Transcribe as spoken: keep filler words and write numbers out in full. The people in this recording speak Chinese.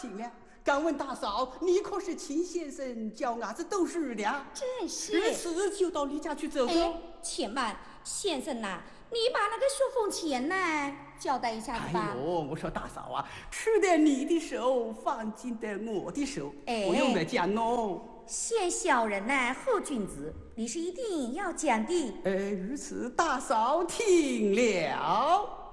听了。敢问大嫂，你可是秦先生叫伢子都是的？ 正是。 这次就到你家去走走。 哎，且慢，先生呐、啊，你把那个书封钱呢交代一下子吧。 哎呦，我说大嫂啊，吃的你的手，放进的我的手， 哎， 不用得讲哦。 先小人呢，后君子，你是一定要讲的。 呃，如此大嫂听了。